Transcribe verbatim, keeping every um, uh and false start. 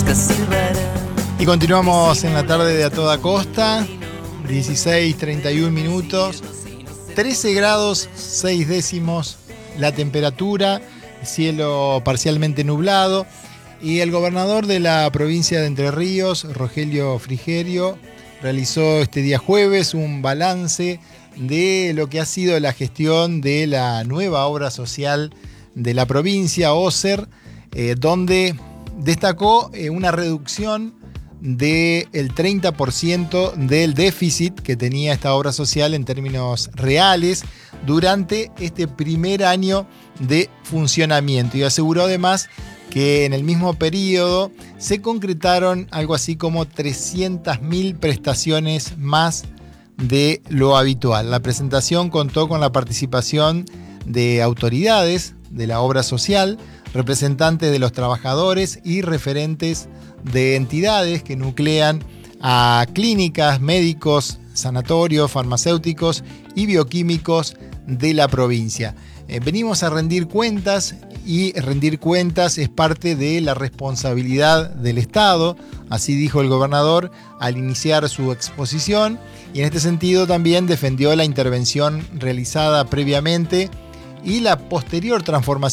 Y continuamos en la tarde de A Toda Costa, dieciséis treinta y uno minutos, trece grados seis décimos la temperatura, cielo parcialmente nublado, y el gobernador de la provincia de Entre Ríos, Rogelio Frigerio, realizó este día jueves un balance de lo que ha sido la gestión de la nueva obra social de la provincia, OSER, eh, donde destacó eh, una reducción del treinta por ciento del déficit que tenía esta obra social en términos reales durante este primer año de funcionamiento, y aseguró además que en el mismo periodo se concretaron algo así como trescientas mil prestaciones más de lo habitual. La presentación contó con la participación de autoridades de la obra social, representantes de los trabajadores y referentes de entidades que nuclean a clínicas, médicos, sanatorios, farmacéuticos y bioquímicos de la provincia. Eh, venimos a rendir cuentas, y rendir cuentas es parte de la responsabilidad del Estado, así dijo el gobernador al iniciar su exposición, y en este sentido también defendió la intervención realizada previamente y la posterior transformación